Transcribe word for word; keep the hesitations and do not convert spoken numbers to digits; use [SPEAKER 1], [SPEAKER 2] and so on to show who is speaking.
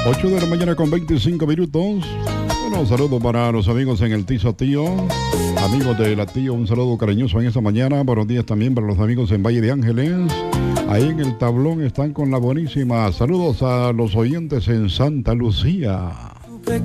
[SPEAKER 1] ocho de la mañana con veinticinco minutos. Bueno, un saludo para los amigos en el Tizo Tío, amigos de la Tío, un saludo cariñoso en esta mañana. Buenos días también para los amigos en Valle de Ángeles. Ahí en el tablón están con la buenísima. Saludos a los oyentes en Santa Lucía.